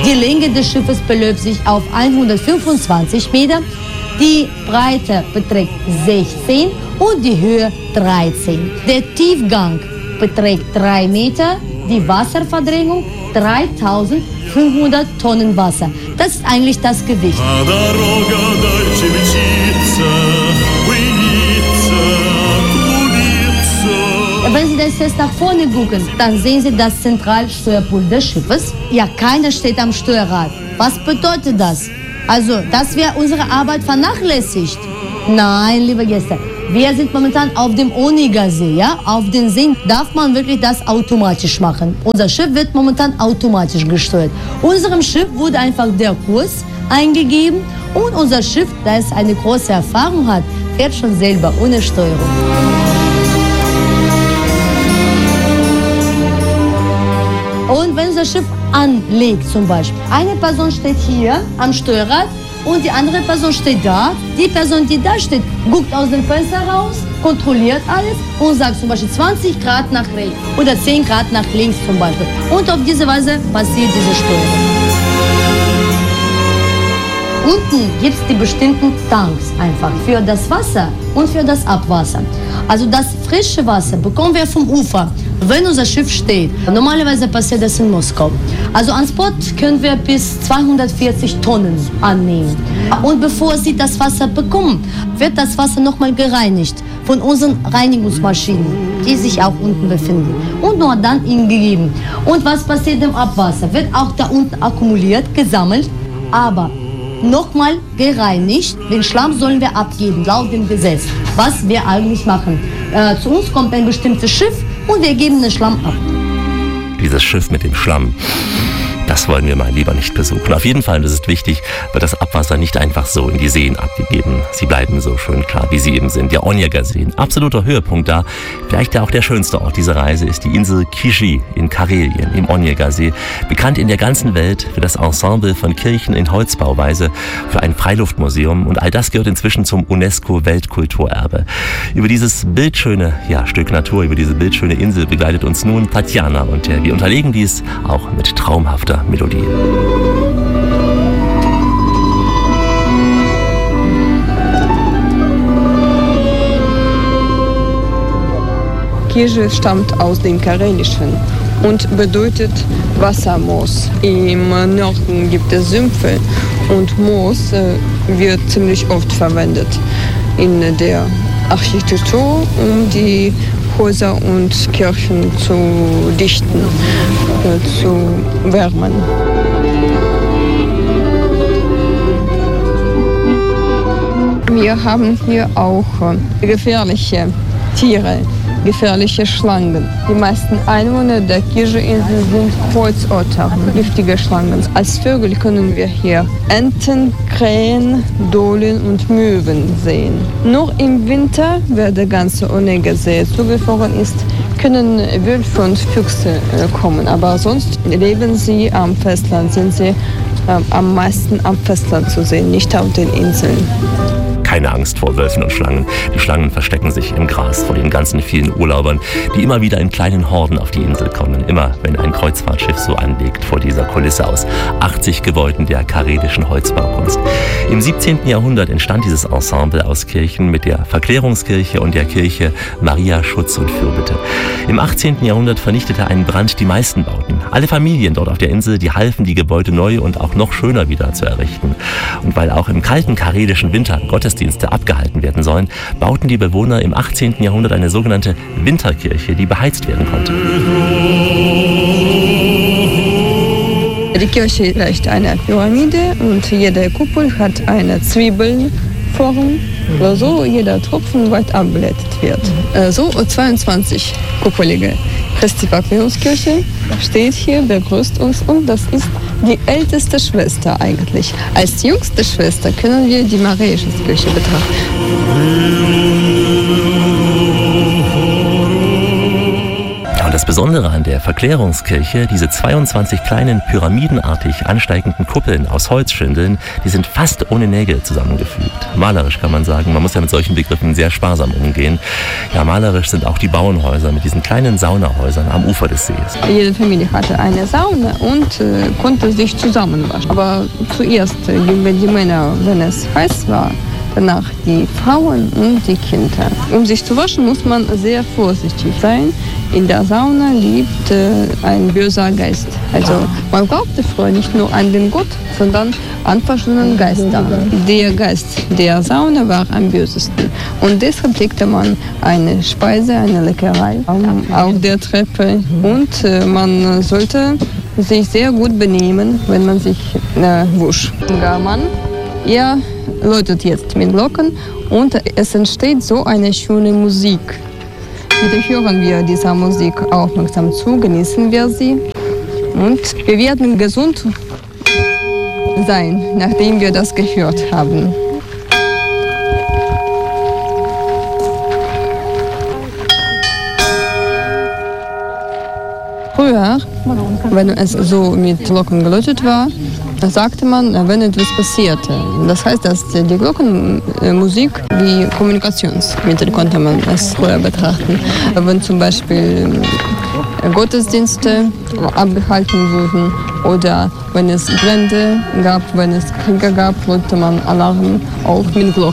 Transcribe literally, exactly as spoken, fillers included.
Die Länge des Schiffes beläuft sich auf hundertfünfundzwanzig Meter, die Breite beträgt sechzehn und die Höhe dreizehn. Der Tiefgang beträgt drei Meter, die Wasserverdrängung dreitausendfünfhundert Tonnen Wasser. Das ist eigentlich das Gewicht. Wenn Sie das jetzt nach vorne gucken, dann sehen Sie das Zentralsteuerpult des Schiffes. Ja, keiner steht am Steuerrad. Was bedeutet das? Also, dass wir unsere Arbeit vernachlässigt? Nein, liebe Gäste, wir sind momentan auf dem Onega-See, ja? Auf den See darf man wirklich das automatisch machen. Unser Schiff wird momentan automatisch gesteuert. Unserem Schiff wurde einfach der Kurs eingegeben und unser Schiff, da es eine große Erfahrung hat, fährt schon selber ohne Steuerung. Und wenn unser Schiff anlegt zum Beispiel, eine Person steht hier am Steuerrad und die andere Person steht da. Die Person, die da steht, guckt aus dem Fenster raus, kontrolliert alles und sagt zum Beispiel zwanzig Grad nach rechts oder zehn Grad nach links zum Beispiel. Und auf diese Weise passiert diese Steuerung. Unten gibt es die bestimmten Tanks einfach für das Wasser und für das Abwasser. Also das frische Wasser bekommen wir vom Ufer, wenn unser Schiff steht. Normalerweise passiert das in Moskau. Also an Bord können wir bis zweihundertvierzig Tonnen annehmen. Und bevor Sie das Wasser bekommen, wird das Wasser nochmal gereinigt von unseren Reinigungsmaschinen, die sich auch unten befinden. Und nur dann Ihnen gegeben. Und was passiert im Abwasser? Wird auch da unten akkumuliert, gesammelt, aber nochmal gereinigt. Den Schlamm sollen wir abgeben, laut dem Gesetz. Was wir eigentlich machen. Äh, zu uns kommt ein bestimmtes Schiff und wir geben den Schlamm ab. Dieses Schiff mit dem Schlamm, das wollen wir mal lieber nicht besuchen. Auf jeden Fall, das ist wichtig, wird das Abwasser nicht einfach so in die Seen abgegeben. Sie bleiben so schön klar, wie sie eben sind. Der Onega-See, ein absoluter Höhepunkt da. Vielleicht ja auch der schönste Ort dieser Reise ist die Insel Kishi in Karelien im Onega-See. Bekannt in der ganzen Welt für das Ensemble von Kirchen in Holzbauweise, für ein Freiluftmuseum. Und all das gehört inzwischen zum UNESCO-Weltkulturerbe. Über dieses bildschöne ja, Stück Natur, über diese bildschöne Insel begleitet uns nun Tatjana. Und äh, wir unterlegen dies auch mit traumhafter Melodie. Kishi stammt aus dem Karelischen und bedeutet Wassermoos. Im Norden gibt es Sümpfe und Moos äh, wird ziemlich oft verwendet in der Architektur, um die Häuser und Kirchen zu dichten, äh, zu wärmen. Wir haben hier auch äh, gefährliche Tiere, gefährliche Schlangen. Die meisten Einwohner der Kishi-Insel sind Kreuzotter, giftige Schlangen. Als Vögel können wir hier Enten, Krähen, Dohlen und Möwen sehen. Nur im Winter, wenn der ganze Onega-See zugefroren ist, können Wölfe und Füchse kommen. Aber sonst leben sie am Festland, sind sie äh, am meisten am Festland zu sehen, nicht auf den Inseln. Keine Angst vor Wölfen und Schlangen. Die Schlangen verstecken sich im Gras vor den ganzen vielen Urlaubern, die immer wieder in kleinen Horden auf die Insel kommen. Immer, wenn ein Kreuzfahrtschiff so anlegt, vor dieser Kulisse aus achtzig Gebäuden der karelischen Holzbaukunst. Im siebzehnten Jahrhundert entstand dieses Ensemble aus Kirchen mit der Verklärungskirche und der Kirche Maria Schutz und Fürbitte. Im achtzehnten Jahrhundert vernichtete ein Brand die meisten Bauten. Alle Familien dort auf der Insel, die halfen, die Gebäude neu und auch noch schöner wieder zu errichten. Und weil auch im kalten karelischen Winter Gottesdienste abgehalten werden sollen, bauten die Bewohner im achtzehnten Jahrhundert eine sogenannte Winterkirche, die beheizt werden konnte. Die Kirche gleicht einer Pyramide und jede Kuppel hat eine Zwiebelform, wo so jeder Tropfen weit abgeleitet wird. So zweiundzwanzig kuppelige Christi Verklärungskirche steht hier, begrüßt uns und das ist die älteste Schwester eigentlich. Als jüngste Schwester können wir die Mariaskirche betrachten. Ja, und das Besondere an der Verklärungskirche, diese zweiundzwanzig kleinen pyramidenartig ansteigenden Kuppeln aus Holzschindeln, die sind fast ohne Nägel zusammengefügt. Malerisch kann man sagen, man muss ja mit solchen Begriffen sehr sparsam umgehen. Ja, malerisch sind auch die Bauernhäuser mit diesen kleinen Saunahäusern am Ufer des Sees. Jede Familie hatte eine Sauna und äh, konnte sich zusammenwaschen. Aber zuerst äh, die Männer, wenn es heiß war, danach die Frauen und die Kinder. Um sich zu waschen, muss man sehr vorsichtig sein. In der Sauna lebt äh, ein böser Geist. Also man glaubte früher nicht nur an den Gott, sondern an verschiedene Geister. Der Geist der Sauna war am bösesten. Und deshalb legte man eine Speise, eine Leckerei auf der Treppe. Und äh, man sollte sich sehr gut benehmen, wenn man sich äh, wusch. Der Mann, er läutet jetzt mit Glocken und es entsteht so eine schöne Musik. Bitte hören wir dieser Musik aufmerksam zu, genießen wir sie und wir werden gesund sein, nachdem wir das gehört haben. Früher, wenn es so mit Glocken geläutet war, sagte man, wenn etwas passierte. Das heißt, dass die Glockenmusik wie Kommunikationsmittel konnte man es früher betrachten. Wenn zum Beispiel Gottesdienste abgehalten wurden oder wenn es Brände gab, wenn es Kriege gab, wollte man Alarm auch mit Glocken.